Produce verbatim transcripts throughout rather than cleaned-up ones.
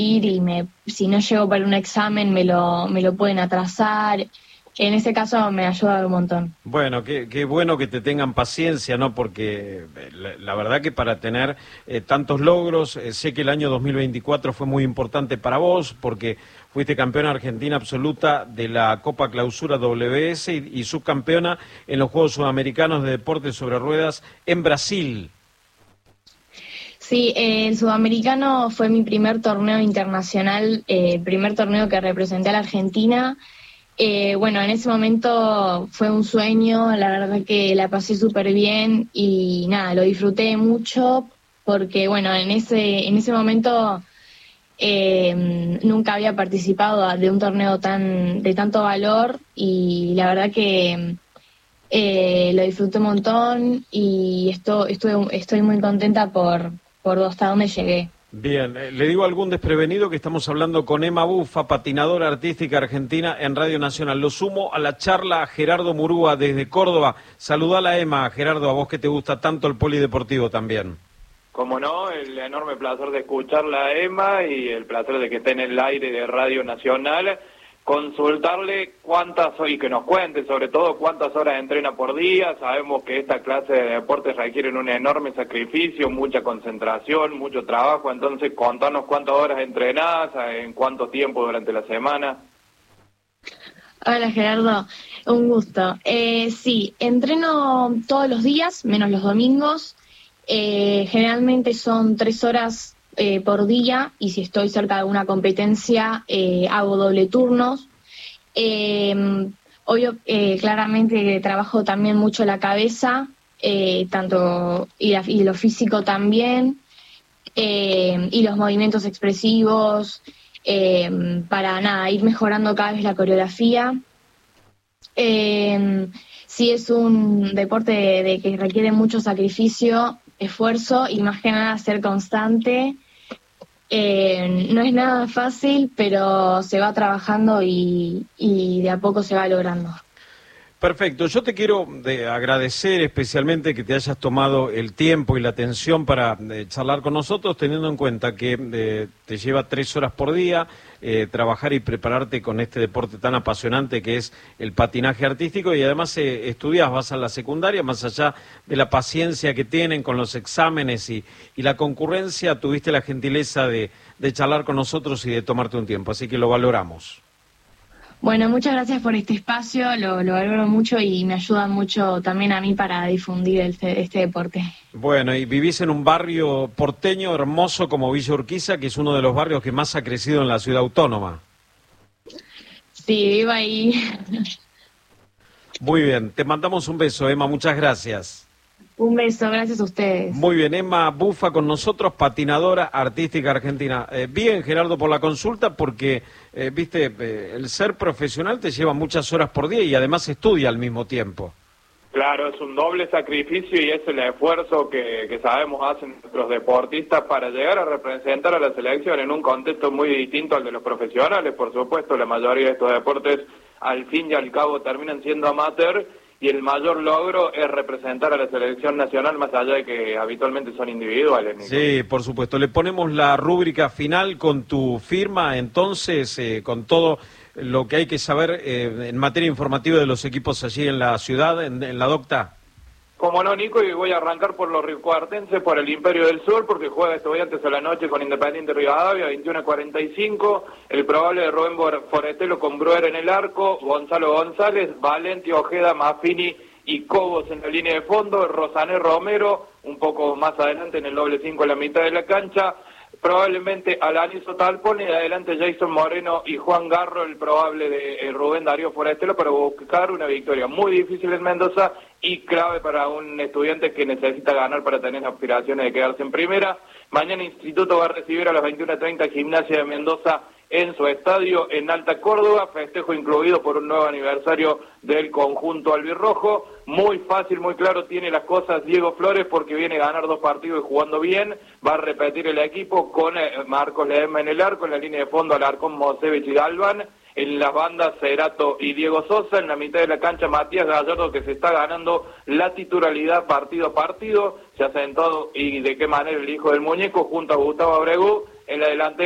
y me, si no llego para un examen me lo, me lo pueden atrasar. En ese caso me ayuda un montón. Bueno, qué, qué bueno que te tengan paciencia, ¿no? Porque la, la verdad que para tener eh, tantos logros, eh, sé que el año dos mil veinticuatro fue muy importante para vos, porque fuiste campeona argentina absoluta de la Copa Clausura W S y, y subcampeona en los Juegos Sudamericanos de Deportes sobre Ruedas en Brasil. Sí, eh, el sudamericano fue mi primer torneo internacional, eh, el primer torneo que representé a la Argentina. Eh, bueno, en ese momento fue un sueño, la verdad que la pasé súper bien y nada, lo disfruté mucho porque, bueno, en ese, en ese momento eh, nunca había participado de un torneo tan de tanto valor y la verdad que eh, lo disfruté un montón y esto, estuve, estoy muy contenta por, por hasta dónde llegué. Bien, eh, le digo a algún desprevenido que estamos hablando con Emma Bufa, patinadora artística argentina en Radio Nacional. Lo sumo a la charla a Gerardo Murúa desde Córdoba. Saludala, Emma. Gerardo, a vos que te gusta tanto el polideportivo también. Como no, el enorme placer de escucharla a Emma y el placer de que esté en el aire de Radio Nacional. Consultarle cuántas, y que nos cuente sobre todo cuántas horas entrena por día. Sabemos que esta clase de deportes requieren un enorme sacrificio, mucha concentración, mucho trabajo, entonces contanos cuántas horas entrenás, en cuánto tiempo durante la semana. Hola Gerardo, un gusto. Eh, sí, entreno todos los días, menos los domingos. Eh, generalmente son tres horas Eh, por día y si estoy cerca de una competencia eh, hago doble turnos. Eh, obvio, eh, claramente trabajo también mucho la cabeza, eh, tanto y, la, y lo físico también, eh, y los movimientos expresivos, eh, para nada, ir mejorando cada vez la coreografía. Eh, sí es un deporte de, de que requiere mucho sacrificio, esfuerzo y más que nada ser constante. Eh, no es nada fácil, pero se va trabajando y, y de a poco se va logrando. Perfecto, yo te quiero de, agradecer especialmente que te hayas tomado el tiempo y la atención para de, charlar con nosotros, teniendo en cuenta que de, te lleva tres horas por día eh, trabajar y prepararte con este deporte tan apasionante que es el patinaje artístico y además eh, estudias, vas a la secundaria, más allá de la paciencia que tienen con los exámenes y, y la concurrencia, tuviste la gentileza de, de charlar con nosotros y de tomarte un tiempo, así que lo valoramos. Bueno, muchas gracias por este espacio, lo, lo valoro mucho y me ayuda mucho también a mí para difundir el, este deporte. Bueno, y vivís en un barrio porteño hermoso como Villa Urquiza, que es uno de los barrios que más ha crecido en la ciudad autónoma. Sí, vivo ahí. Muy bien, te mandamos un beso, Emma, muchas gracias. Un beso, gracias a ustedes. Muy bien, Emma Bufa con nosotros, patinadora artística argentina. Eh, bien, Gerardo, por la consulta, porque, eh, viste, eh, el ser profesional te lleva muchas horas por día y además estudia al mismo tiempo. Claro, es un doble sacrificio y es el esfuerzo que, que sabemos hacen nuestros deportistas para llegar a representar a la selección en un contexto muy distinto al de los profesionales. Por supuesto, la mayoría de estos deportes al fin y al cabo terminan siendo amateur y el mayor logro es representar a la selección nacional más allá de que habitualmente son individuales, Nico. Sí, por supuesto. Le ponemos la rúbrica final con tu firma, entonces, eh, con todo lo que hay que saber eh, en materia informativa de los equipos allí en la ciudad, en, en la Docta. Como no, Nico, y voy a arrancar por los ricuartenses, por el Imperio del Sur, porque juega estudiantes a la noche con Independiente Rivadavia, veintiuno a cuarenta y cinco, el probable de Rubén Forestelo con Bruer en el arco, Gonzalo González, Valenti, Ojeda, Maffini y Cobos en la línea de fondo, Rosané Romero, un poco más adelante en el doble cinco en la mitad de la cancha, probablemente Alanizo Talpone, y adelante Jason Moreno y Juan Garro, el probable de eh, Rubén Darío Forestelo, para buscar una victoria muy difícil en Mendoza y clave para un estudiante que necesita ganar para tener aspiraciones de quedarse en primera. Mañana Instituto va a recibir a las veintiuna treinta Gimnasia de Mendoza en su estadio en Alta Córdoba, festejo incluido por un nuevo aniversario del conjunto albirrojo. Muy fácil, muy claro tiene las cosas Diego Flores porque viene a ganar dos partidos y jugando bien, va a repetir el equipo con eh, Marcos Ledesma en el arco, en la línea de fondo Alarcón, Mosevich y Galván, en las bandas Cerato y Diego Sosa, en la mitad de la cancha Matías Gallardo que se está ganando la titularidad partido a partido, se ha sentado y de qué manera el hijo del muñeco junto a Gustavo Abregu, en la delantera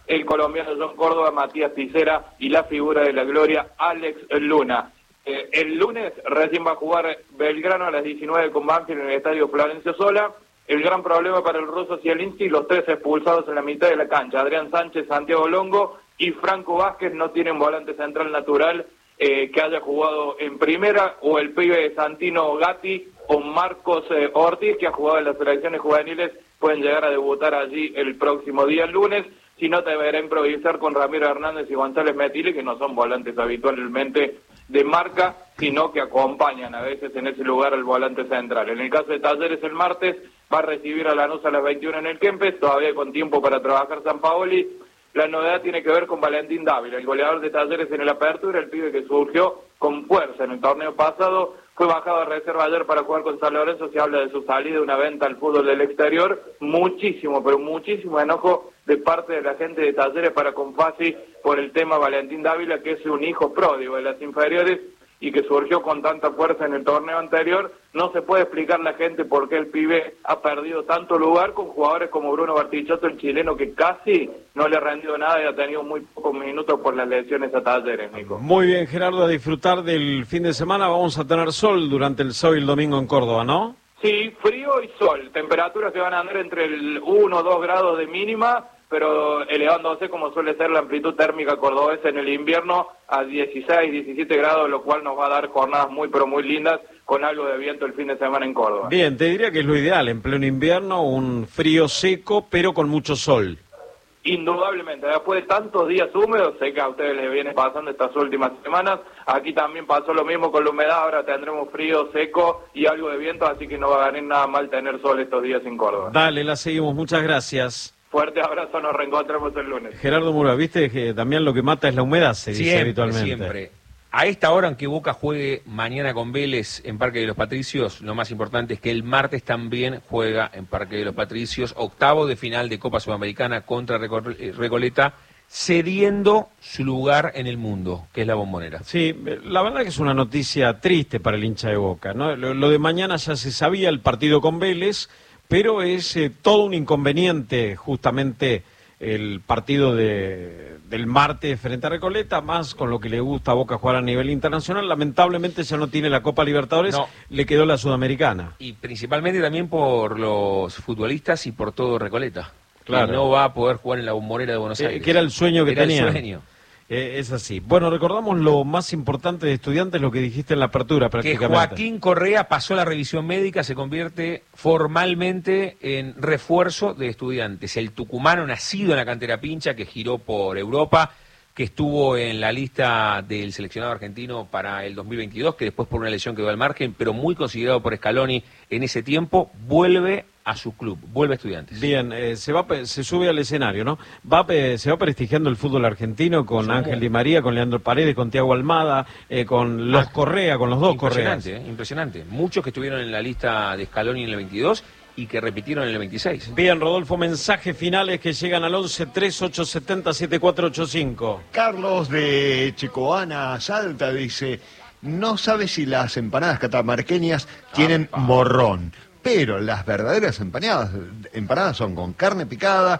el colombiano John Córdoba, Matías Ticera y la figura de la gloria, Alex Luna. Eh, el lunes recién va a jugar Belgrano a las diecinueve con Banfield en el estadio Florencio Sola. El gran problema para el ruso Zielinski, los tres expulsados en la mitad de la cancha, Adrián Sánchez, Santiago Longo y Franco Vázquez, no tienen volante central natural eh, que haya jugado en primera, o el pibe Santino Gatti o Marcos eh, Ortiz, que ha jugado en las selecciones juveniles, pueden llegar a debutar allí el próximo día, el lunes. Si no, deberá improvisar con Ramiro Hernández y González Metile, que no son volantes habitualmente de marca, sino que acompañan a veces en ese lugar al volante central. En el caso de Talleres, el martes va a recibir a Lanús a las veintiuna en el Kempes, todavía con tiempo para trabajar Sampaoli. La novedad tiene que ver con Valentín Dávila, el goleador de Talleres en el Apertura, el pibe que surgió con fuerza en el torneo pasado, fue bajado a reserva ayer para jugar con San Lorenzo. Se habla de su salida, una venta al fútbol del exterior, muchísimo, pero muchísimo enojo de parte de la gente de Talleres para con Fassi por el tema Valentín Dávila, que es un hijo pródigo de las inferiores y que surgió con tanta fuerza en el torneo anterior. No se puede explicar la gente por qué el pibe ha perdido tanto lugar con jugadores como Bruno Bartichotto, el chileno, que casi no le ha rendido nada y ha tenido muy pocos minutos por las lesiones a Talleres, Nico. Muy bien, Gerardo, a disfrutar del fin de semana. Vamos a tener sol durante el sábado y el domingo en Córdoba, ¿no? Sí, frío y sol. Temperaturas que van a andar entre el uno o dos grados de mínima, pero elevándose como suele ser la amplitud térmica cordobesa en el invierno a dieciséis, diecisiete grados, lo cual nos va a dar jornadas muy pero muy lindas con algo de viento el fin de semana en Córdoba. Bien, te diría que es lo ideal, en pleno invierno, un frío seco pero con mucho sol. Indudablemente, después de tantos días húmedos, sé que a ustedes les viene pasando estas últimas semanas, aquí también pasó lo mismo con la humedad, ahora tendremos frío, seco y algo de viento, así que no va a venir nada mal tener sol estos días en Córdoba. Dale, la seguimos, muchas gracias. Fuerte abrazo, nos reencontramos el lunes. Gerardo Mura, viste que también lo que mata es la humedad, se dice siempre, habitualmente. Siempre. A esta hora, aunque Boca juegue mañana con Vélez en Parque de los Patricios, lo más importante es que el martes también juega en Parque de los Patricios, octavo de final de Copa Sudamericana contra Recoleta, cediendo su lugar en el mundo, que es la Bombonera. Sí, la verdad que es una noticia triste para el hincha de Boca, ¿no? Lo, lo de mañana ya se sabía, el partido con Vélez, pero es eh, todo un inconveniente justamente el partido de, del martes frente a Recoleta, más con lo que le gusta a Boca jugar a nivel internacional. Lamentablemente ya no tiene la Copa Libertadores, no. Le quedó la Sudamericana. Y principalmente también por los futbolistas y por todo Recoleta. Claro. Que no va a poder jugar en la Bombonera de Buenos Aires. Eh, que era el sueño que era tenía. El sueño. Eh, es así. Bueno, recordamos lo más importante de Estudiantes, lo que dijiste en la apertura prácticamente. Que Joaquín Correa pasó la revisión médica, se convierte formalmente en refuerzo de Estudiantes. El tucumano nacido en la cantera pincha, que giró por Europa, que estuvo en la lista del seleccionado argentino para el dos mil veintidós, que después por una lesión quedó al margen, pero muy considerado por Scaloni en ese tiempo, vuelve a su club, vuelve a Estudiantes. Bien, eh, se va, se sube al escenario, ¿no? Va, eh, se va prestigiando el fútbol argentino con Ángel Di María, con Leandro Paredes, con Thiago Almada, eh, con los ah, Correa, con los dos Correas. Impresionante, eh, impresionante. Muchos que estuvieron en la lista de Scaloni en el veintidós y que repitieron en el veintiséis. Bien, Rodolfo, mensajes finales que llegan al once tres ocho siete cero siete cuatro ocho cinco. Carlos de Chicoana Salta dice, no sabe si las empanadas catamarqueñas tienen ah, morrón, pero las verdaderas empanadas, empanadas son con carne picada,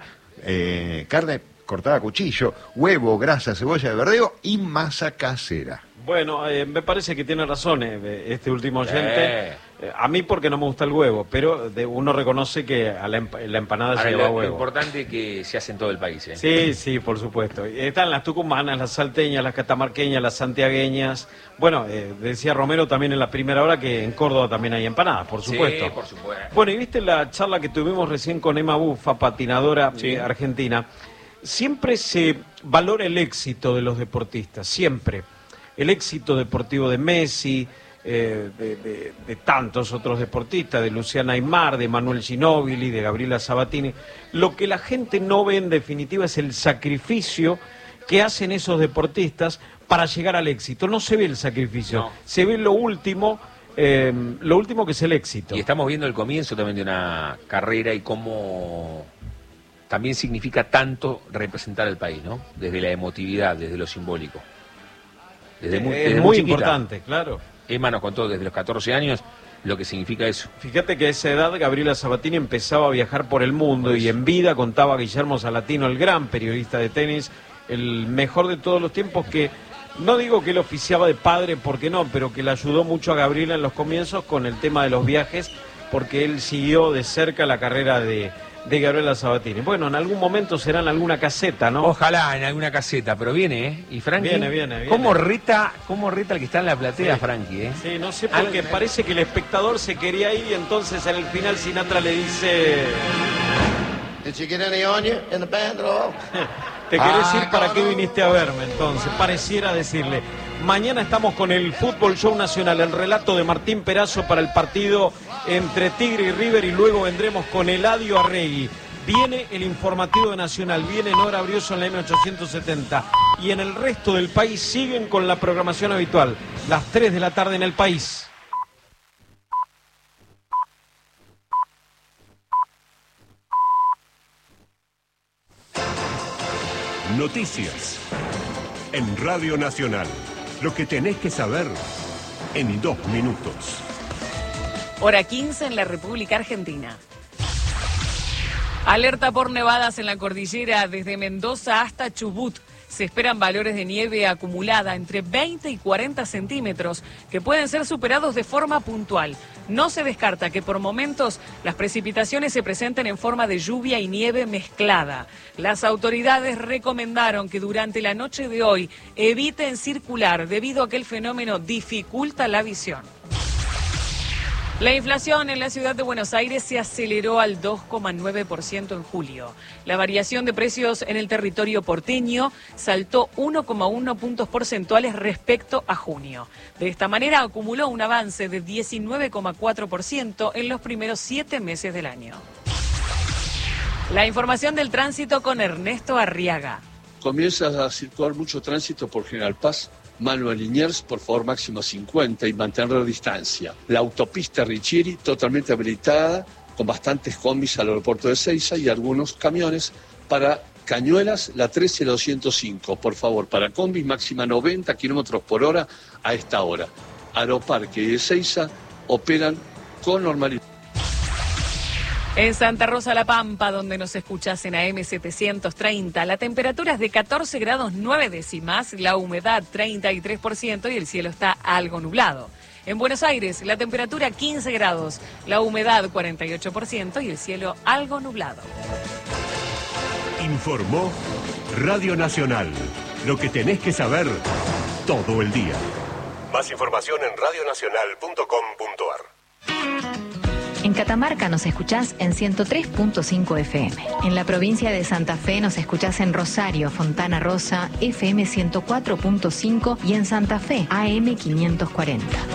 eh, carne cortada a cuchillo, huevo, grasa, cebolla de verdeo y masa casera. Bueno, eh, me parece que tiene razón eh, este último oyente. Eh. A mí porque no me gusta el huevo, pero de, uno reconoce que a la, emp la empanada Ahora, lleva lo, huevo. Lo importante es que se hace en todo el país. ¿eh? Sí, sí, por supuesto. Están las tucumanas, las salteñas, las catamarqueñas, las santiagueñas. Bueno, eh, decía Romero también en la primera hora que en Córdoba también hay empanadas, por supuesto. Sí, por supuesto. Bueno, y viste la charla que tuvimos recién con Emma Bufa, patinadora sí. eh, argentina. Siempre se valora el éxito de los deportistas, siempre. El éxito deportivo de Messi, eh, de, de, de tantos otros deportistas, de Luciana Aymar, de Manuel Ginóbili, de Gabriela Sabatini. Lo que la gente no ve en definitiva es el sacrificio que hacen esos deportistas para llegar al éxito. No se ve el sacrificio, no. Se ve lo último, eh, lo último que es el éxito. Y estamos viendo el comienzo también de una carrera y cómo también significa tanto representar al país, ¿no? Desde la emotividad, desde lo simbólico. Desde muy, es desde muy muy importante, claro. Emma nos contó desde los catorce años lo que significa eso. Fíjate que a esa edad Gabriela Sabatini empezaba a viajar por el mundo y en vida contaba Guillermo Salatino, el gran periodista de tenis, el mejor de todos los tiempos, que no digo que él oficiaba de padre, porque no, pero que le ayudó mucho a Gabriela en los comienzos con el tema de los viajes, porque él siguió de cerca la carrera de, de Gabriela Sabatini. Bueno, en algún momento será en alguna caseta, ¿no? Ojalá en alguna caseta, pero viene, ¿eh? Y Frankie, viene, viene, viene. ¿Cómo reta, cómo reta el que está en la platea, sí. Frankie, eh? Sí, no sé por qué, parece que el espectador se quería ir y entonces en el final Sinatra le dice... Did you get any on you in the band at all? Te querés ir, ¿para qué viniste a verme? Entonces, pareciera decirle. Mañana estamos con el Fútbol Show Nacional, el relato de Martín Perazo para el partido entre Tigre y River, y luego vendremos con Eladio Arregui. Viene el informativo de Nacional, viene Nora Brioso en la M ochocientos setenta, y en el resto del país siguen con la programación habitual, las tres de la tarde en El País. Noticias en Radio Nacional. Lo que tenés que saber en dos minutos. Hora quince en la República Argentina. Alerta por nevadas en la cordillera desde Mendoza hasta Chubut. Se esperan valores de nieve acumulada entre veinte y cuarenta centímetros que pueden ser superados de forma puntual. No se descarta que por momentos las precipitaciones se presenten en forma de lluvia y nieve mezclada. Las autoridades recomendaron que durante la noche de hoy eviten circular debido a que el fenómeno dificulta la visión. La inflación en la ciudad de Buenos Aires se aceleró al dos coma nueve por ciento en julio. La variación de precios en el territorio porteño saltó uno coma uno puntos porcentuales respecto a junio. De esta manera acumuló un avance de diecinueve coma cuatro por ciento en los primeros siete meses del año. La información del tránsito con Ernesto Arriaga. Comienza a circular mucho tránsito por General Paz, Manuel Liniers, por favor, máximo cincuenta y mantener la distancia. La autopista Richieri totalmente habilitada, con bastantes combis al aeropuerto de Seiza y algunos camiones para Cañuelas, la trece y la doscientos cinco. Por favor, para combis máxima noventa kilómetros por hora a esta hora. Aeroparque y Ezeiza operan con normalidad. En Santa Rosa La Pampa, donde nos escuchas en A M setecientos treinta, la temperatura es de catorce grados nueve décimas, la humedad treinta y tres por ciento y el cielo está algo nublado. En Buenos Aires, la temperatura quince grados, la humedad cuarenta y ocho por ciento y el cielo algo nublado. Informó Radio Nacional. Lo que tenés que saber todo el día. Más información en radio nacional punto com punto ar. En Catamarca nos escuchás en ciento tres punto cinco F M. En la provincia de Santa Fe nos escuchás en Rosario, Fontana Rosa, F M ciento cuatro punto cinco y en Santa Fe, A M quinientos cuarenta.